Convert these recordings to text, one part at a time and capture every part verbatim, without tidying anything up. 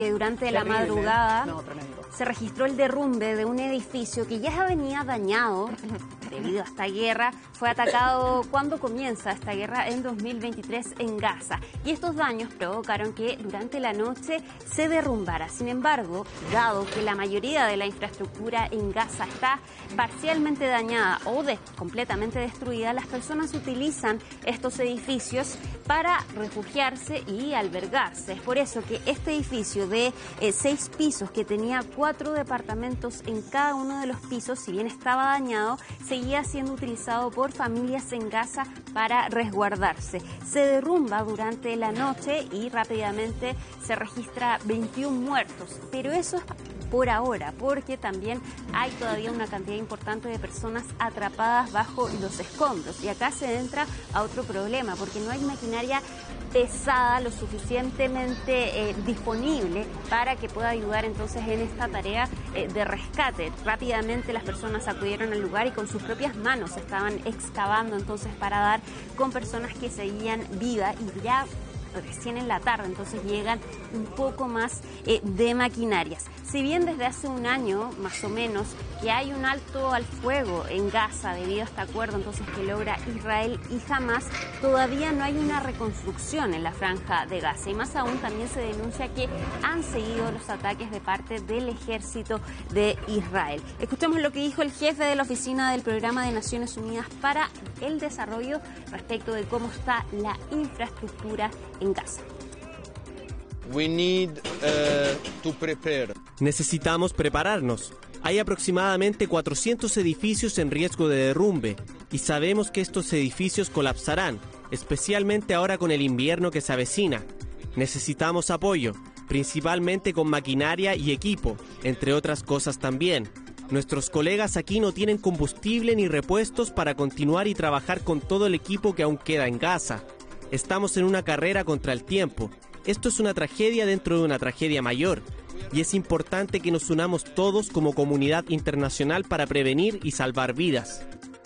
Durante la madrugada no, se registró el derrumbe de un edificio que ya venía dañado debido a esta guerra. Fue atacado cuando comienza esta guerra en dos mil veintitrés en Gaza. Y estos daños provocaron que durante la noche se derrumbara. Sin embargo, dado que la mayoría de la infraestructura en Gaza está parcialmente dañada o de, completamente destruida, las personas utilizan estos edificios para refugiarse y albergarse. Es por eso que este edificio de eh, seis pisos, que tenía cuatro departamentos en cada uno de los pisos, si bien estaba dañado, seguía siendo utilizado por familias en Gaza para resguardarse. Se derrumba durante la noche y rápidamente se registra veintiún muertos, pero eso es por ahora, porque también hay todavía una cantidad importante de personas atrapadas bajo los escombros. Y acá se entra a otro problema, porque no hay maquinaria pesada lo suficientemente eh, disponible para que pueda ayudar entonces en esta tarea eh, de rescate. Rápidamente las personas acudieron al lugar y con sus propias manos estaban excavando entonces para dar con personas que seguían vivas, y ya recién en la tarde entonces llegan un poco más eh, de maquinarias. Si bien desde hace un año más o menos que hay un alto al fuego en Gaza debido a este acuerdo entonces que logra Israel y Hamas, todavía no hay una reconstrucción en la franja de Gaza, y más aún también se denuncia que han seguido los ataques de parte del ejército de Israel. Escuchemos lo que dijo el jefe de la oficina del Programa de Naciones Unidas para el Desarrollo respecto de cómo está la infraestructura en Gaza. We need, uh, to prepare. Necesitamos prepararnos. Hay aproximadamente cuatrocientos edificios en riesgo de derrumbe y sabemos que estos edificios colapsarán, especialmente ahora con el invierno que se avecina. Necesitamos apoyo, principalmente con maquinaria y equipo, entre otras cosas también. Nuestros colegas aquí no tienen combustible ni repuestos para continuar y trabajar con todo el equipo que aún queda en Gaza. Estamos en una carrera contra el tiempo. Esto es una tragedia dentro de una tragedia mayor, y es importante que nos unamos todos como comunidad internacional para prevenir y salvar vidas.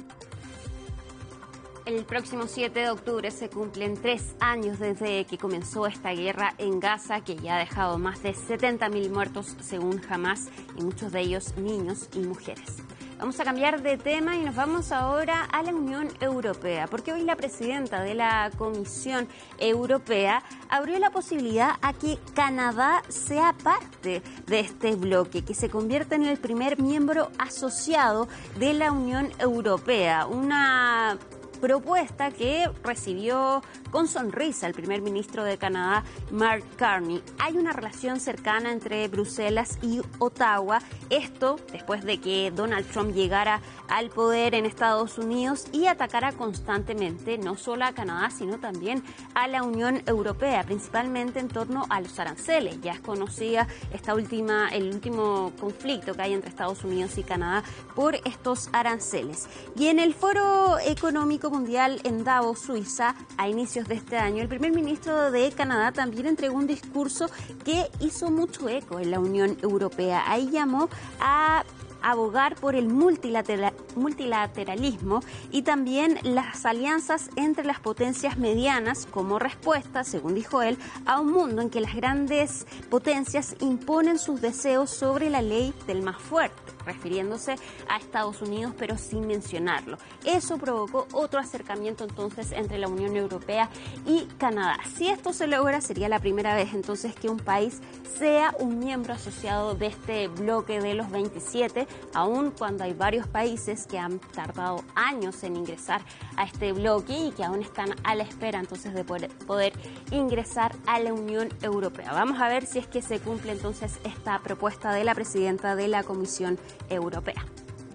El próximo siete de octubre se cumplen tres años desde que comenzó esta guerra en Gaza, que ya ha dejado más de setenta mil muertos según Hamas, y muchos de ellos niños y mujeres. Vamos a cambiar de tema y nos vamos ahora a la Unión Europea, porque hoy la presidenta de la Comisión Europea abrió la posibilidad a que Canadá sea parte de este bloque, que se convierta en el primer miembro asociado de la Unión Europea. Una propuesta que recibió con sonrisa el primer ministro de Canadá, Mark Carney. Hay una relación cercana entre Bruselas y Ottawa, esto después de que Donald Trump llegara al poder en Estados Unidos y atacara constantemente no solo a Canadá, sino también a la Unión Europea, principalmente en torno a los aranceles. Ya es conocida esta última, el último conflicto que hay entre Estados Unidos y Canadá por estos aranceles. Y en el Foro Económico Mundial en Davos, Suiza, a inicios de este año, el primer ministro de Canadá también entregó un discurso que hizo mucho eco en la Unión Europea. Ahí llamó a abogar por el multilateral, multilateralismo y también las alianzas entre las potencias medianas como respuesta, según dijo él, a un mundo en que las grandes potencias imponen sus deseos sobre la ley del más fuerte, refiriéndose a Estados Unidos, pero sin mencionarlo. Eso provocó otro acercamiento entonces entre la Unión Europea y Canadá. Si esto se logra, sería la primera vez entonces que un país sea un miembro asociado de este bloque de los veintisiete, aun cuando hay varios países que han tardado años en ingresar a este bloque y que aún están a la espera entonces de poder, poder ingresar a la Unión Europea. Vamos a ver si es que se cumple entonces esta propuesta de la presidenta de la Comisión Europea.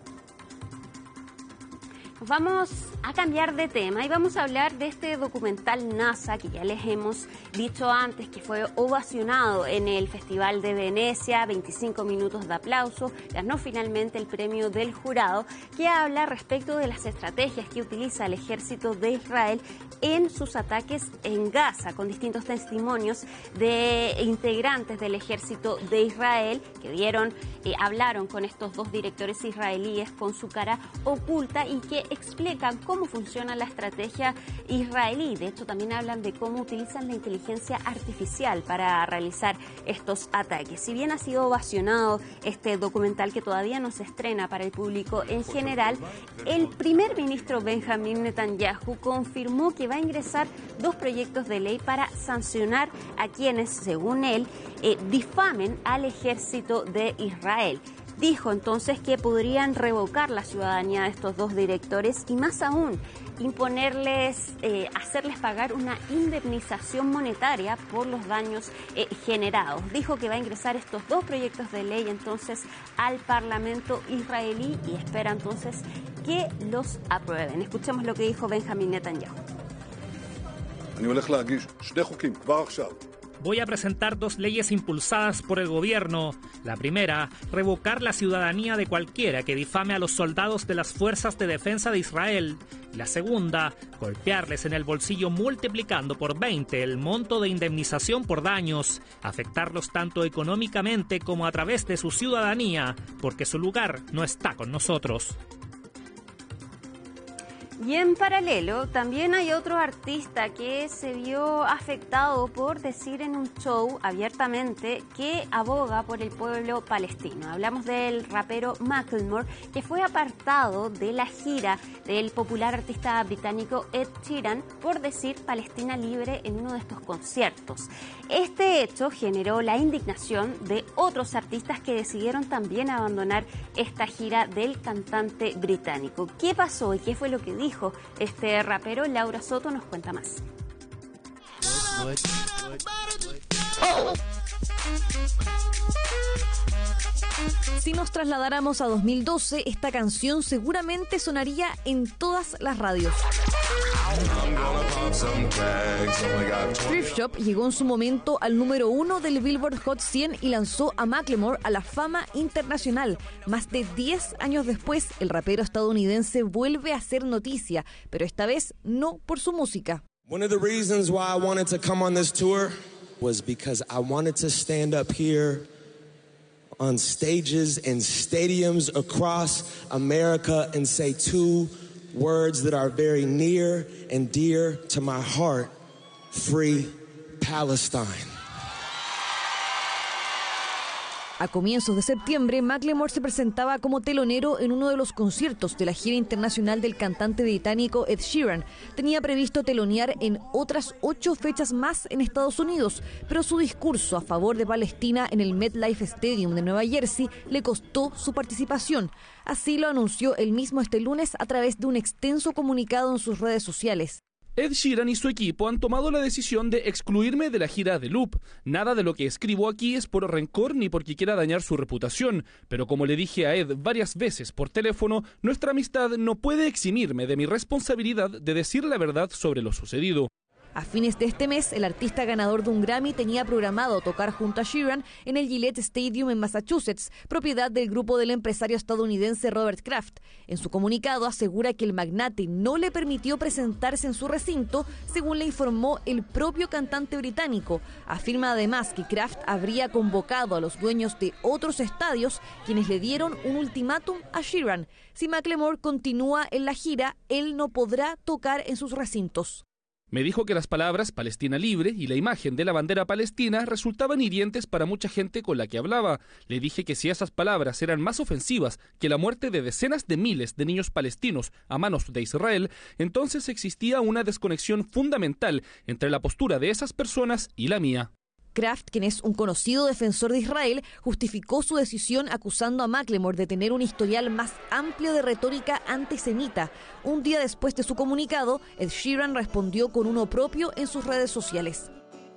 Vamos a cambiar de tema y vamos a hablar de este documental NASA que ya les hemos dicho antes que fue ovacionado en el Festival de Venecia, veinticinco minutos de aplauso, ganó finalmente el premio del jurado, que habla respecto de las estrategias que utiliza el ejército de Israel en sus ataques en Gaza, con distintos testimonios de integrantes del ejército de Israel que dieron, eh, hablaron con estos dos directores israelíes con su cara oculta y que explican cómo cómo funciona la estrategia israelí. De hecho, también hablan de cómo utilizan la inteligencia artificial para realizar estos ataques. Si bien ha sido ovacionado este documental que todavía no se estrena para el público en general, el primer ministro Benjamin Netanyahu confirmó que va a ingresar dos proyectos de ley para sancionar a quienes, según él, eh, difamen al ejército de Israel. Dijo entonces que podrían revocar la ciudadanía de estos dos directores y más aún imponerles, eh, hacerles pagar una indemnización monetaria por los daños eh, generados. Dijo que va a ingresar estos dos proyectos de ley entonces al Parlamento israelí y espera entonces que los aprueben. Escuchemos lo que dijo Benjamin Netanyahu. Voy a presentar dos leyes impulsadas por el gobierno. La primera, revocar la ciudadanía de cualquiera que difame a los soldados de las Fuerzas de Defensa de Israel. La segunda, golpearles en el bolsillo multiplicando por veinte el monto de indemnización por daños, afectarlos tanto económicamente como a través de su ciudadanía, porque su lugar no está con nosotros. Y en paralelo, también hay otro artista que se vio afectado por decir en un show abiertamente que aboga por el pueblo palestino. Hablamos del rapero Macklemore, que fue apartado de la gira del popular artista británico Ed Sheeran por decir Palestina libre en uno de estos conciertos. Este hecho generó la indignación de otros artistas que decidieron también abandonar esta gira del cantante británico. ¿Qué pasó y qué fue lo que dijo dijo este rapero? Laura Soto nos cuenta más. Si nos trasladáramos a dos mil doce, esta canción seguramente sonaría en todas las radios. Thrift Shop llegó en su momento al número uno del Billboard Hot cien y lanzó a Macklemore a la fama internacional. Más de diez años después, el rapero estadounidense vuelve a hacer noticia, pero esta vez no por su música. One of the reasons why I wanted to come on this tour was because I wanted to stand up here on stages and stadiums across America and say two words that are very near and dear to my heart: Free Palestine. A comienzos de septiembre, Macklemore se presentaba como telonero en uno de los conciertos de la gira internacional del cantante británico Ed Sheeran. Tenía previsto telonear en otras ocho fechas más en Estados Unidos, pero su discurso a favor de Palestina en el MetLife Stadium de Nueva Jersey le costó su participación. Así lo anunció él mismo este lunes a través de un extenso comunicado en sus redes sociales. Ed Sheeran y su equipo han tomado la decisión de excluirme de la gira de Loop. Nada de lo que escribo aquí es por rencor ni porque quiera dañar su reputación, pero como le dije a Ed varias veces por teléfono, nuestra amistad no puede eximirme de mi responsabilidad de decir la verdad sobre lo sucedido. A fines de este mes, el artista ganador de un Grammy tenía programado tocar junto a Sheeran en el Gillette Stadium en Massachusetts, propiedad del grupo del empresario estadounidense Robert Kraft. En su comunicado asegura que el magnate no le permitió presentarse en su recinto, según le informó el propio cantante británico. Afirma además que Kraft habría convocado a los dueños de otros estadios, quienes le dieron un ultimátum a Sheeran. Si Macklemore continúa en la gira, él no podrá tocar en sus recintos. Me dijo que las palabras Palestina libre y la imagen de la bandera palestina resultaban hirientes para mucha gente con la que hablaba. Le dije que si esas palabras eran más ofensivas que la muerte de decenas de miles de niños palestinos a manos de Israel, entonces existía una desconexión fundamental entre la postura de esas personas y la mía. Kraft, quien es un conocido defensor de Israel, justificó su decisión acusando a Macklemore de tener un historial más amplio de retórica antisemita. Un día después de su comunicado, Ed Sheeran respondió con uno propio en sus redes sociales.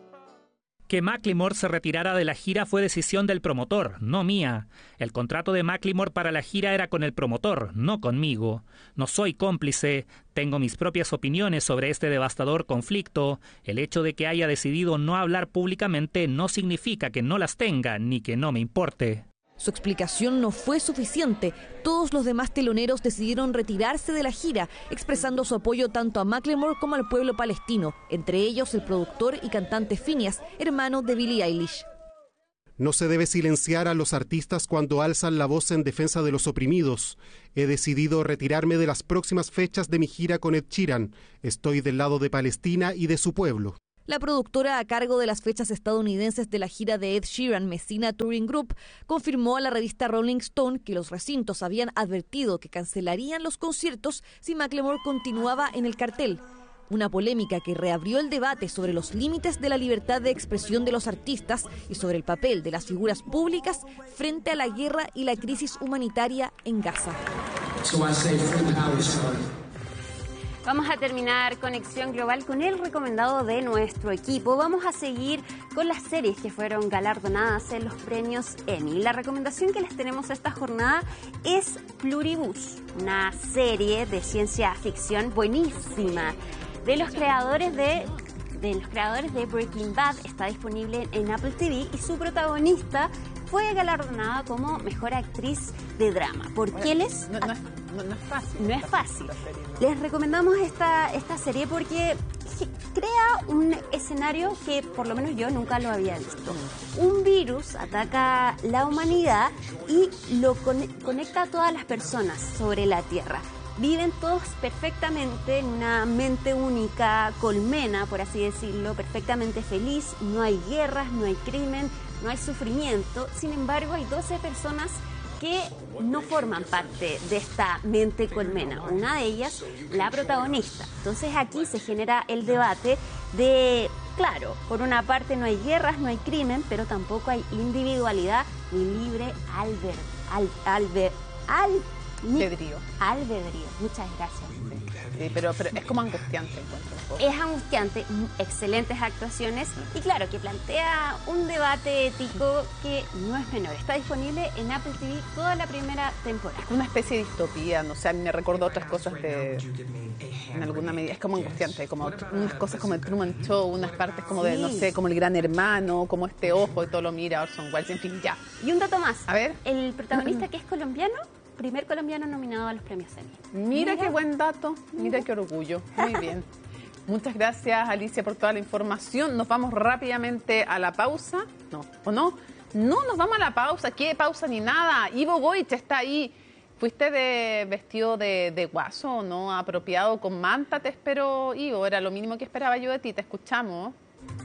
Que Macklemore se retirara de la gira fue decisión del promotor, no mía. El contrato de Macklemore para la gira era con el promotor, no conmigo. No soy cómplice, tengo mis propias opiniones sobre este devastador conflicto. El hecho de que haya decidido no hablar públicamente no significa que no las tenga ni que no me importe. Su explicación no fue suficiente. Todos los demás teloneros decidieron retirarse de la gira, expresando su apoyo tanto a Macklemore como al pueblo palestino, entre ellos el productor y cantante Finneas, hermano de Billie Eilish. No se debe silenciar a los artistas cuando alzan la voz en defensa de los oprimidos. He decidido retirarme de las próximas fechas de mi gira con Ed Sheeran. Estoy del lado de Palestina y de su pueblo. La productora a cargo de las fechas estadounidenses de la gira de Ed Sheeran, Messina Touring Group, confirmó a la revista Rolling Stone que los recintos habían advertido que cancelarían los conciertos si Macklemore continuaba en el cartel. Una polémica que reabrió el debate sobre los límites de la libertad de expresión de los artistas y sobre el papel de las figuras públicas frente a la guerra y la crisis humanitaria en Gaza. Vamos a terminar Conexión Global con el recomendado de nuestro equipo. Vamos a seguir con las series que fueron galardonadas en los premios Emmy. La recomendación que les tenemos esta jornada es Pluribus, una serie de ciencia ficción buenísima de los creadores de de los creadores de Breaking Bad. Está disponible en Apple T V y su protagonista fue galardonada como mejor actriz de drama. ¿Por qué les? No, no, es, no, no es fácil. No es fácil. Les recomendamos esta, esta serie porque crea un escenario que por lo menos yo nunca lo había visto. Un virus ataca la humanidad y lo conecta a todas las personas sobre la Tierra. Viven todos perfectamente en una mente única, colmena, por así decirlo, perfectamente feliz. No hay guerras, no hay crimen, no hay sufrimiento. Sin embargo, hay doce personas que no forman parte de esta mente colmena. Una de ellas, la protagonista. Entonces aquí se genera el debate de, claro, por una parte no hay guerras, no hay crimen, pero tampoco hay individualidad ni libre alber, al, alber, al, albedrío. Albedrío. Muchas gracias. Sí, pero, pero es como angustiante, encuentro. Es angustiante, excelentes actuaciones y claro, que plantea un debate ético que no es menor. Está disponible en Apple T V toda la primera temporada. Una especie de distopía, no sé, a mí me recordó otras cosas de, en alguna medida, es como angustiante, como unas cosas como el Truman Show, unas partes como de, no sé, como el Gran Hermano, como este ojo y todo lo mira, Orson Welles, en fin, ya. Y un dato más. A ver. El protagonista que es colombiano, primer colombiano nominado a los premios Emmy. Mira, mira qué buen dato, mira qué orgullo. Muy bien. Muchas gracias, Alicia, por toda la información. Nos vamos rápidamente a la pausa. No, ¿o no? No, nos vamos a la pausa. ¿Qué pausa ni nada? Ivo Goich está ahí. ¿Fuiste de vestido de, de guaso o no? Apropiado con manta, te espero, Ivo. Era lo mínimo que esperaba yo de ti. Te escuchamos.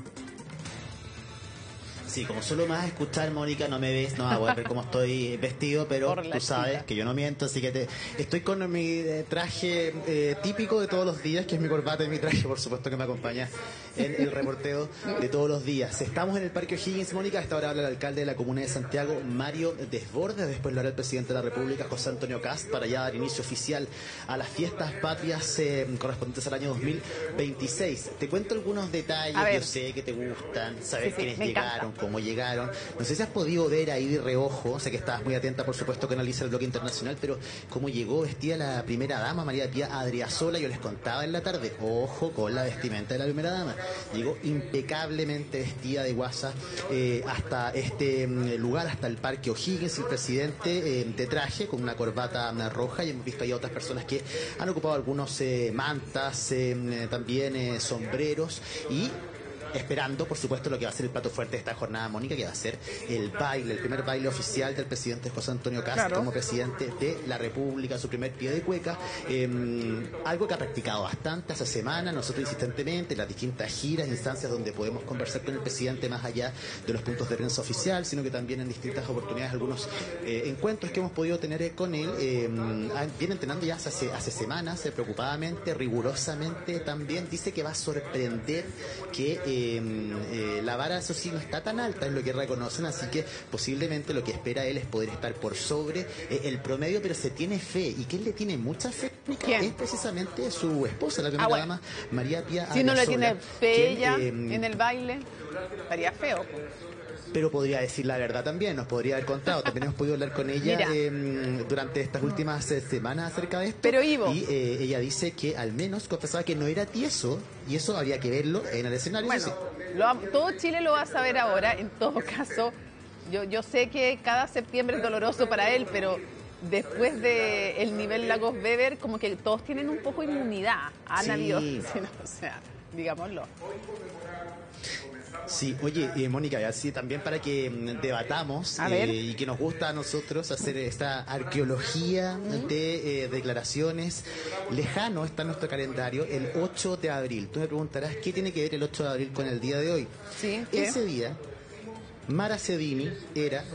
Sí, como solo me vas a escuchar, Mónica, no me ves, no vas a poder ver cómo estoy vestido, pero tú sabes chica. que yo no miento, así que te, estoy con mi eh, traje eh, típico de todos los días, que es mi corbata y mi traje, por supuesto, que me acompaña en el reporteo de todos los días. Estamos en el Parque O'Higgins, Mónica, a esta hora habla el alcalde de la Comuna de Santiago, Mario Desbordes, después lo hará el presidente de la República, José Antonio Kast, para ya dar inicio oficial a las fiestas patrias eh, correspondientes al año dos mil veintiséis. Te cuento algunos detalles, yo sé que te gustan, sabes sí, sí, quiénes llegaron, cómo llegaron. No sé si has podido ver ahí de reojo, sé que estabas muy atenta, por supuesto, que analiza el bloque internacional, pero cómo llegó vestida la primera dama, María Pía Adriasola. Yo les contaba en la tarde, ojo con la vestimenta de la primera dama. Llegó impecablemente vestida de guasa eh, hasta este lugar, hasta el Parque O'Higgins, el presidente eh, de traje, con una corbata roja, y hemos visto ahí a otras personas que han ocupado algunos eh, mantas, eh, también eh, sombreros, y esperando, por supuesto, lo que va a ser el plato fuerte de esta jornada, Mónica, que va a ser el baile, el primer baile oficial del presidente José Antonio Kast, claro, como presidente de la República, su primer pie de cueca, eh, algo que ha practicado bastante hace semanas, nosotros insistentemente, en las distintas giras, instancias donde podemos conversar con el presidente más allá de los puntos de prensa oficial, sino que también en distintas oportunidades, algunos eh, encuentros que hemos podido tener con él. Eh, viene entrenando ya hace, hace semanas, eh, preocupadamente, rigurosamente también. Dice que va a sorprender, que eh, Eh, eh, la vara, eso sí, no está tan alta, es lo que reconocen, así que posiblemente lo que espera él es poder estar por sobre eh, el promedio, pero se tiene fe. ¿Y quién le tiene mucha fe? ¿Quién? Es precisamente su esposa, la primera ah, bueno. dama, María Pía Si no le tiene fe quien, ella eh, en el baile, estaría feo. Pero podría decir la verdad también, nos podría haber contado. También hemos podido hablar con ella eh, durante estas últimas eh, semanas acerca de esto. Pero Ivo, y eh, ella dice que al menos confesaba que no era tieso, y eso habría que verlo en el escenario. Bueno, sí. lo, todo Chile lo va a saber ahora. En todo caso, yo, yo sé que cada septiembre es doloroso para él, pero después de el nivel Lagos Weber, como que todos tienen un poco inmunidad. Han sí. habido, sí, no, o sea, digámoslo. Sí, oye, eh, Mónica, así también para que mm, debatamos eh, y que nos gusta a nosotros hacer esta arqueología ¿Mm? de eh, declaraciones. Lejano está en nuestro calendario el ocho de abril. Tú me preguntarás, ¿qué tiene que ver el ocho de abril con el día de hoy? Sí, ¿qué? Ese día, Mara Sedini era